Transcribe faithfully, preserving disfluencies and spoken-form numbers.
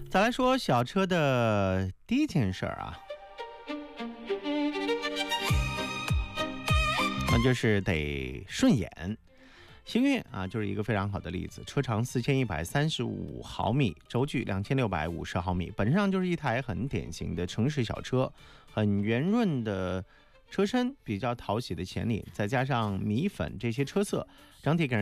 再来说小车的第一件事儿啊，那就是得顺眼。星越啊，就是一个非常好的例子。车长四千一百三十五毫米，轴距两千六百五十毫米，本质上就是一台很典型的城市小车，很圆润的车身，比较讨喜的前脸，再加上米粉这些车色，整体给人